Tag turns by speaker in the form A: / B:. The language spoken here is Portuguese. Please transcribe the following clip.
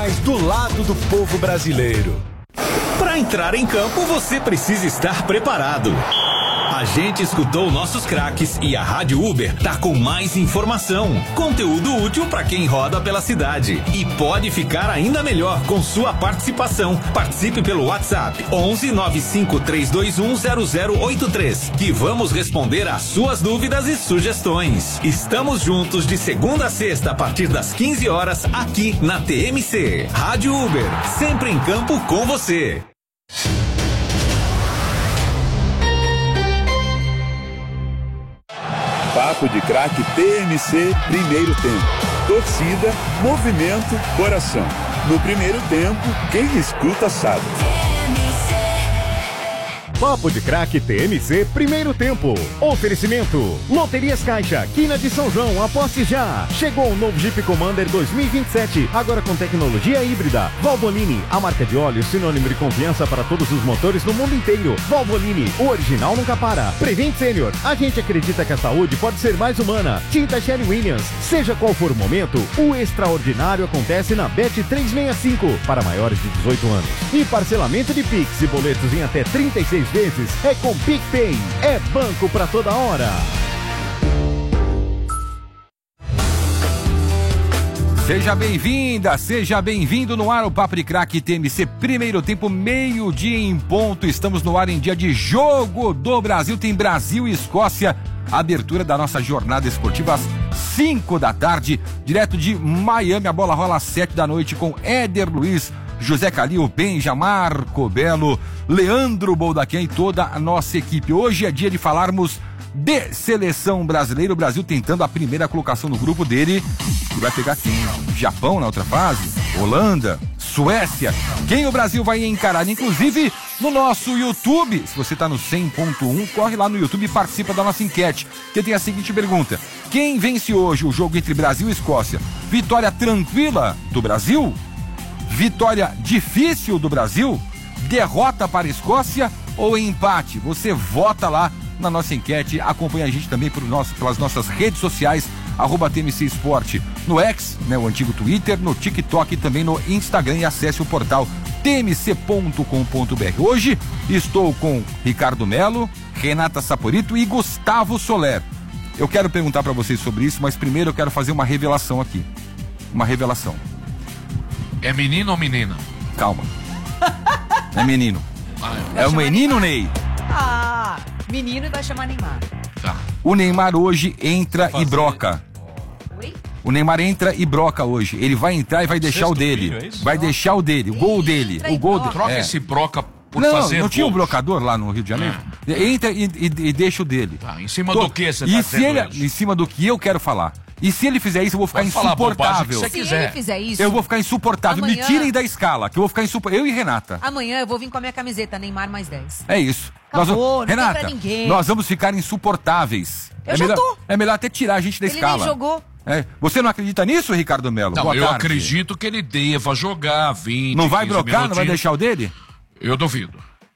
A: Mas do lado do povo brasileiro.
B: Para entrar em campo, você precisa estar preparado. A gente escutou nossos craques e a Rádio Uber tá com mais informação, conteúdo útil para quem roda pela cidade e pode ficar ainda melhor com sua participação. Participe pelo WhatsApp 11 95 321 0083 que vamos responder às suas dúvidas e sugestões. Estamos juntos de segunda a sexta a partir das 15 horas aqui na TMC. Rádio Uber, sempre em campo com você.
C: Papo de Craque TMC, primeiro tempo. Torcida, movimento, coração. No primeiro tempo, quem escuta sabe.
D: Papo de Craque TMC, primeiro tempo. Oferecimento: Loterias Caixa, Quina de São João, aposte já. Chegou o novo Jeep Commander 2027, agora com tecnologia híbrida. Valvoline, a marca de óleo sinônimo de confiança para todos os motores no mundo inteiro. Valvoline, o original nunca para. Prevent Senior, a gente acredita que a saúde pode ser mais humana. Tinta Sherry Williams, seja qual for o momento, o extraordinário acontece na Bet 365, para maiores de 18 anos. E parcelamento de Pix e boletos em até 36 vezes é com PicPay. É banco pra toda hora.
E: Seja bem-vinda, seja bem-vindo no ar o Papo de Craque TMC, primeiro tempo, meio-dia em ponto. Estamos no ar em dia de jogo do Brasil. Tem Brasil e Escócia, abertura da nossa jornada esportiva às 5 da tarde, direto de Miami. A bola rola às 7 da noite com Éder Luiz, José Calil, Benja, Marco Belo, Leandro Boldaquian e toda a nossa equipe. Hoje é dia de falarmos de seleção brasileira. O Brasil tentando a primeira colocação no grupo dele. E vai pegar quem? Japão na outra fase? Holanda? Suécia? Quem o Brasil vai encarar? Inclusive no nosso YouTube. Se você está no 100.1, corre lá no YouTube e participa da nossa enquete, que tem a seguinte pergunta: quem vence hoje o jogo entre Brasil e Escócia? Vitória tranquila do Brasil? Vitória difícil do Brasil? Derrota para a Escócia ou empate? Você vota lá na nossa enquete. Acompanha a gente também pelas nossas redes sociais, @TMC Esporte, no X, né, o antigo Twitter, no TikTok e também no Instagram, e acesse o portal tmc.com.br. Hoje estou com Ricardo Melo, Renata Saporito e Gustavo Soler. Eu quero perguntar para vocês sobre isso, mas primeiro eu quero fazer uma revelação aqui. Uma revelação.
F: É menino ou menina?
E: Calma. É menino. É o menino Ney.
G: Ah, menino vai chamar Neymar.
F: Tá.
E: O Neymar hoje entra e broca.
G: Oi?
E: O Neymar entra e broca hoje. Ele vai entrar e vai deixar o dele. Vai deixar o dele, o gol dele. O gol dele.
F: Troca esse broca por
E: não,
F: fazer
E: não tinha um
F: gols.
E: blocador lá no Rio de Janeiro? Entra e deixa o dele.
F: Tá, em cima do que você tá
E: e se ele,
F: isso?
E: em cima do que eu quero falar. E se ele fizer isso, eu vou ficar
F: Pode falar
E: insuportável.
F: bobagem que você
G: Se
F: quiser.
G: ele fizer isso,
E: Eu vou ficar insuportável.
G: Amanhã-
E: Me tirem da escala, que eu vou ficar insuportável. Eu e Renata.
G: amanhã eu vou vir com a minha camiseta Neymar mais 10.
E: É isso.
G: Acabou, não tem
E: Renata,
G: pra ninguém.
E: nós vamos ficar insuportáveis.
G: Eu já tô.
E: É melhor até tirar a gente da
G: Ele
E: escala.
G: nem jogou.
E: É. Você não acredita nisso, Ricardo Melo?
F: Não,
E: Boa
F: eu
E: tarde.
F: acredito que ele deva jogar 20,
E: Não vai
F: 15
E: brocar? Não vai
F: minutinhos.
E: deixar o dele?
F: Eu duvido.